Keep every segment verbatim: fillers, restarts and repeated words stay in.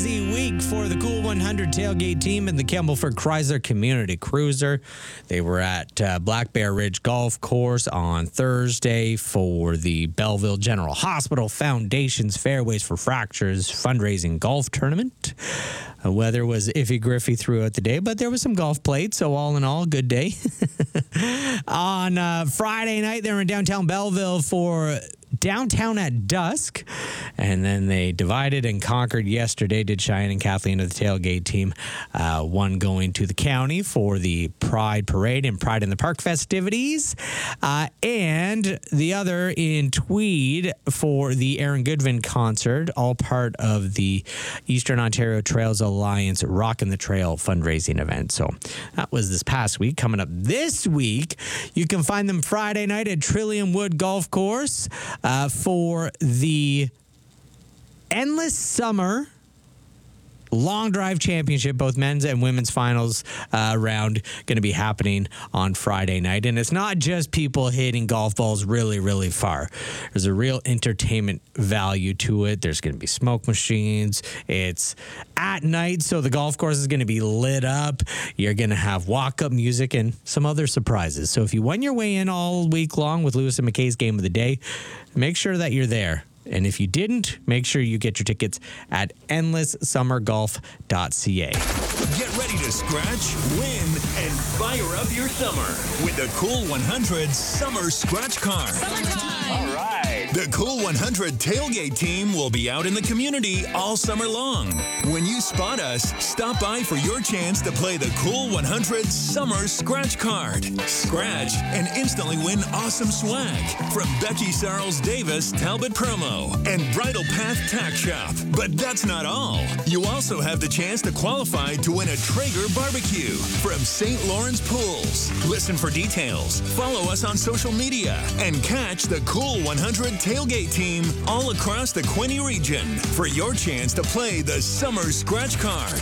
busy week for the Cool one hundred tailgate team and the Campbellford Chrysler Community Cruiser. They were at uh, Black Bear Ridge Golf Course on Thursday for the Belleville General Hospital Foundation's Fairways for Fractures fundraising golf tournament. The weather was iffy-griffy throughout the day, but there was some golf played, so all in all, good day. On uh, Friday night, they were in downtown Belleville for Downtown at Dusk, and then they divided and conquered yesterday. Did Cheyenne and Kathleen of the tailgate team, uh, one going to the county for the Pride Parade and Pride in the Park festivities, uh, and the other in Tweed for the Aaron Goodvin concert, all part of the Eastern Ontario Trails Alliance Rockin' the Trail fundraising event. So that was this past week. Coming up this week, you can find them Friday night at Trillium Wood Golf Course uh, for the Endless Summer Long Drive Championship, both men's and women's finals uh, round going to be happening on Friday night. And it's not just people hitting golf balls really, really far. There's a real entertainment value to it. There's going to be smoke machines. It's at night, so the golf course is going to be lit up. You're going to have walk-up music and some other surprises. So if you won your way in all week long with Lewis and McKay's Game of the Day, make sure that you're there. And if you didn't, make sure you get your tickets at endless summer golf dot c a. Get ready to scratch, win, and fire up your summer with the Cool one hundred Summer Scratch Card. Summertime! All right. The Cool one hundred tailgate team will be out in the community all summer long. When you spot us, stop by for your chance to play the Cool one hundred Summer Scratch Card. Scratch and instantly win awesome swag from Becky Sarles Davis Talbot Promo and Bridal Path Tack Shop. But that's not all. You also have the chance to qualify to win a Traeger barbecue from Saint Lawrence Pools. Listen for details, follow us on social media, and catch the Cool one hundred tailgate team all across the Quinte region for your chance to play the Summer Scratch Card.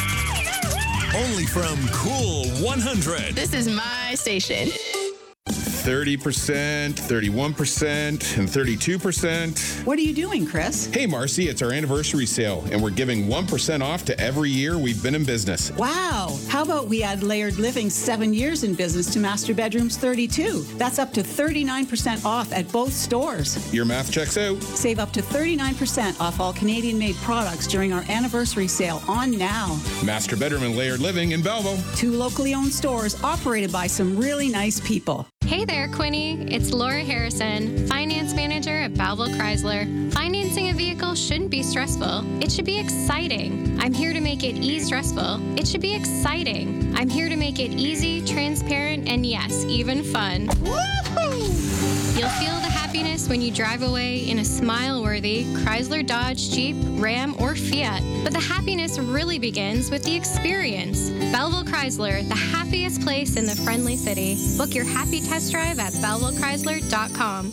Only from Cool one hundred. This is my station. thirty percent, thirty-one percent, and thirty-two percent. What are you doing, Chris? Hey, Marcy, it's our anniversary sale, and we're giving one percent off to every year we've been in business. Wow. How about we add Layered Living's seven years in business to Master Bedroom's thirty-two? That's up to thirty-nine percent off at both stores. Your math checks out. Save up to thirty-nine percent off all Canadian-made products during our anniversary sale on now. Master Bedroom and Layered Living in Belleville. Two locally owned stores operated by some really nice people. Hey there, Quinte. It's Laura Harrison, Finance Manager at Belleville Chrysler. Financing a vehicle shouldn't be stressful. It should be exciting. I'm here to make it e-stressful. It should be exciting. I'm here to make it easy, transparent, and yes, even fun. Woohoo! You'll feel the happiness when you drive away in a smile-worthy Chrysler, Dodge, Jeep, Ram, or Fiat. But the happiness really begins with the experience. Belleville Chrysler, the happiest place in the friendly city. Book your happy test drive at belleville chrysler dot com.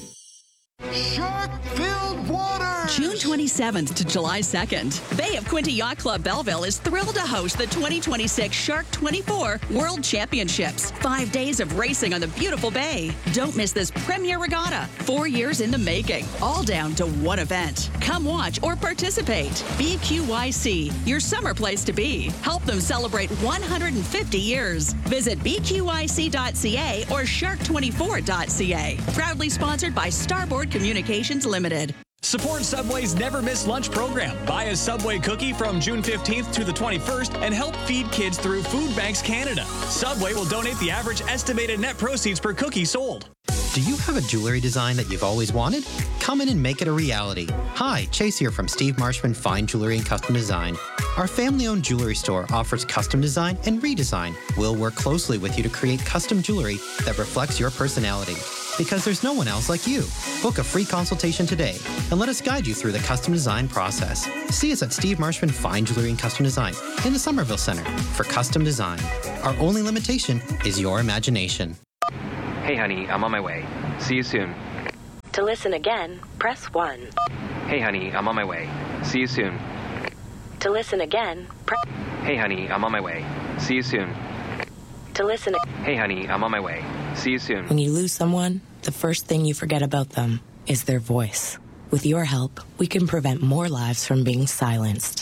Shark-filled water! June twenty-seventh to July second. Bay of Quinte Yacht Club Belleville is thrilled to host the twenty twenty-six Shark twenty-four World Championships. Five days of racing on the beautiful bay. Don't miss this premier regatta. Four years in the making. All down to one event. Come watch or participate. B Q Y C, your summer place to be. Help them celebrate one hundred fifty years. Visit b q y c dot c a or shark twenty-four dot c a. Proudly sponsored by Starboard Communications Limited. Support Subway's Never Miss Lunch program. Buy a Subway cookie from June fifteenth to the twenty-first and help feed kids through Food Banks Canada. Subway will donate the average estimated net proceeds per cookie sold. Do you have a jewelry design that you've always wanted? Come in and make it a reality. Hi, Chase here from Steve Marshman Fine Jewelry and Custom Design. Our family-owned jewelry store offers custom design and redesign. We'll work closely with you to create custom jewelry that reflects your personality, because there's no one else like you. Book a free consultation today and let us guide you through the custom design process. See us at Steve Marshman Fine Jewelry and Custom Design in the Somerville Center for custom design. Our only limitation is your imagination. Hey honey, I'm on my way. See you soon. To listen again, press one. Hey honey, I'm on my way. See you soon. To listen again, press... Hey honey, I'm on my way. See you soon. To listen... Hey honey, I'm on my way. See you soon. When you lose someone, the first thing you forget about them is their voice. With your help, we can prevent more lives from being silenced.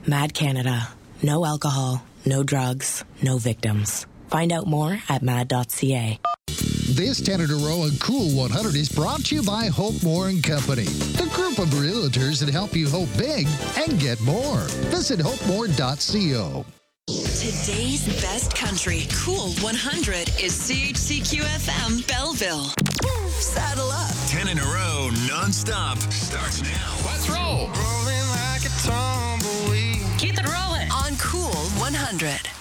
Mad Canada. No alcohol, no drugs, no victims. Find out more at mad dot c a. This ten in a row on Cool one hundred is brought to you by Hope More and Company, the group of realtors that help you hope big and get more. Visit hope more dot co. Today's best country, Cool one hundred, is C H C Q F M Belleville. Saddle up. ten in a row, non-stop, starts now. Let's roll. Rolling like a tumbleweed. Keep it rolling on Cool one hundred.